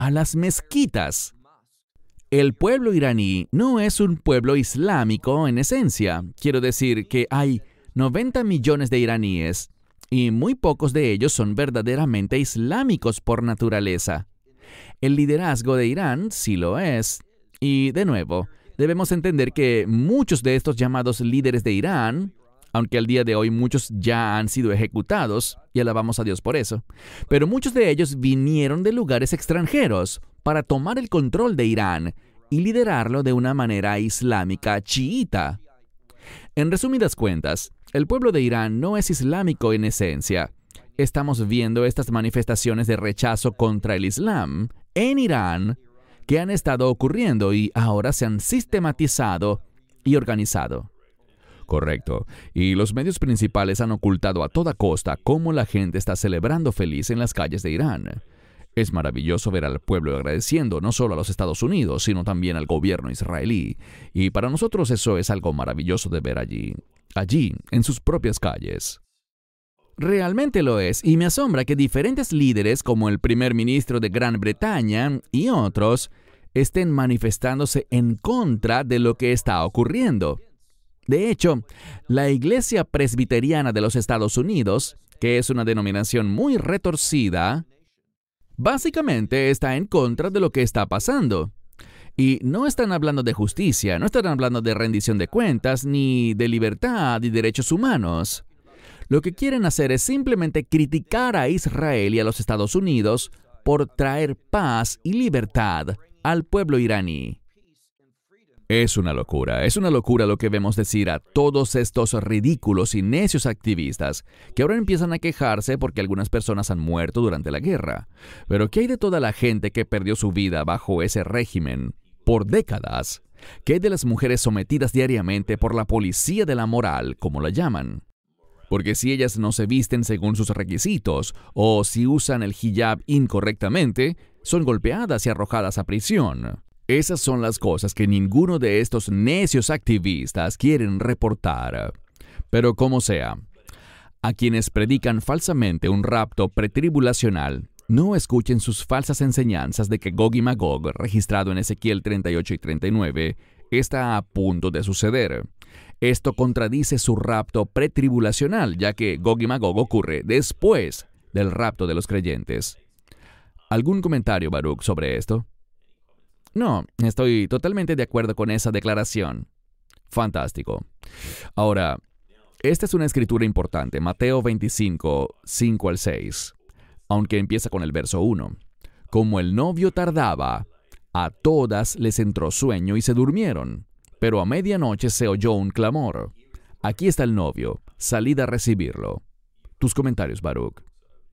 a las mezquitas. El pueblo iraní no es un pueblo islámico en esencia. Quiero decir que hay 90 millones de iraníes y muy pocos de ellos son verdaderamente islámicos por naturaleza. El liderazgo de Irán sí lo es. Y, de nuevo, debemos entender que muchos de estos llamados líderes de Irán, aunque al día de hoy muchos ya han sido ejecutados, y alabamos a Dios por eso, pero muchos de ellos vinieron de lugares extranjeros para tomar el control de Irán y liderarlo de una manera islámica chiita. En resumidas cuentas, el pueblo de Irán no es islámico en esencia. Estamos viendo estas manifestaciones de rechazo contra el Islam en Irán que han estado ocurriendo y ahora se han sistematizado y organizado. Correcto. Y los medios principales han ocultado a toda costa cómo la gente está celebrando feliz en las calles de Irán. Es maravilloso ver al pueblo agradeciendo no solo a los Estados Unidos, sino también al gobierno israelí. Y para nosotros eso es algo maravilloso de ver allí, en sus propias calles. Realmente lo es, y me asombra que diferentes líderes, como el primer ministro de Gran Bretaña y otros, estén manifestándose en contra de lo que está ocurriendo. De hecho, la Iglesia Presbiteriana de los Estados Unidos, que es una denominación muy retorcida, básicamente está en contra de lo que está pasando. Y no están hablando de justicia, no están hablando de rendición de cuentas, ni de libertad y derechos humanos. Lo que quieren hacer es simplemente criticar a Israel y a los Estados Unidos por traer paz y libertad al pueblo iraní. Es una locura lo que vemos decir a todos estos ridículos y necios activistas que ahora empiezan a quejarse porque algunas personas han muerto durante la guerra. Pero ¿qué hay de toda la gente que perdió su vida bajo ese régimen por décadas? ¿Qué hay de las mujeres sometidas diariamente por la policía de la moral, como la llaman? Porque si ellas no se visten según sus requisitos o si usan el hijab incorrectamente, son golpeadas y arrojadas a prisión. Esas son las cosas que ninguno de estos necios activistas quieren reportar. Pero como sea, a quienes predican falsamente un rapto pretribulacional, no escuchen sus falsas enseñanzas de que Gog y Magog, registrado en Ezequiel 38 y 39, está a punto de suceder. Esto contradice su rapto pretribulacional, ya que Gog y Magog ocurre después del rapto de los creyentes. ¿Algún comentario, Baruch, sobre esto? No, estoy totalmente de acuerdo con esa declaración. Fantástico. Ahora, esta es una escritura importante, Mateo 25, 5 al 6, aunque empieza con el verso 1. Como el novio tardaba, a todas les entró sueño y se durmieron, pero a medianoche se oyó un clamor. Aquí está el novio, salid a recibirlo. Tus comentarios, Baruch.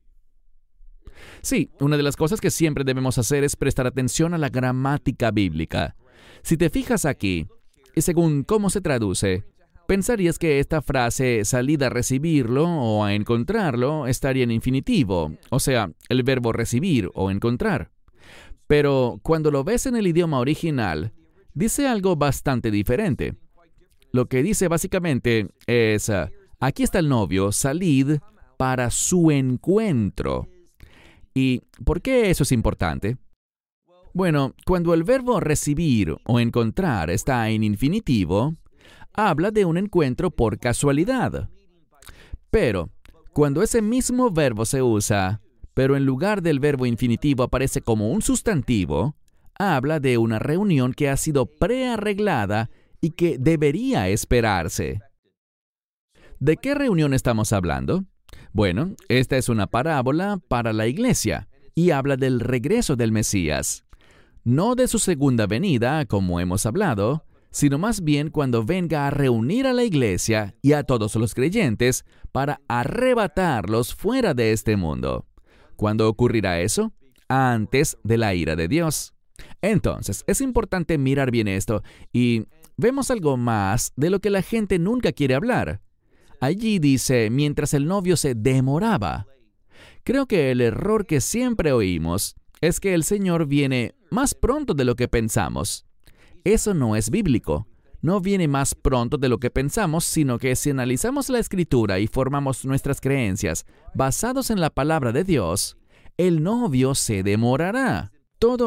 Sí, una de las cosas que siempre debemos hacer es prestar atención a la gramática bíblica. Si te fijas aquí, y según cómo se traduce, pensarías que esta frase salid a recibirlo o a encontrarlo estaría en infinitivo, o sea, el verbo recibir o encontrar. Pero cuando lo ves en el idioma original, dice algo bastante diferente. Lo que dice básicamente es, aquí está el novio, salid para su encuentro. ¿Y por qué eso es importante? Bueno, cuando el verbo recibir o encontrar está en infinitivo, habla de un encuentro por casualidad. Pero, cuando ese mismo verbo se usa, pero en lugar del verbo infinitivo aparece como un sustantivo, habla de una reunión que ha sido prearreglada y que debería esperarse. ¿De qué reunión estamos hablando? Bueno, esta es una parábola para la iglesia y habla del regreso del Mesías. No de su segunda venida, como hemos hablado, sino más bien cuando venga a reunir a la iglesia y a todos los creyentes para arrebatarlos fuera de este mundo. ¿Cuándo ocurrirá eso? Antes de la ira de Dios. Entonces, es importante mirar bien esto y vemos algo más de lo que la gente nunca quiere hablar. Allí dice, mientras el novio se demoraba. Creo que el error que siempre oímos es que el Señor viene más pronto de lo que pensamos. Eso no es bíblico. No viene más pronto de lo que pensamos, sino que si analizamos la Escritura y formamos nuestras creencias basados en la palabra de Dios, el novio se demorará. Todo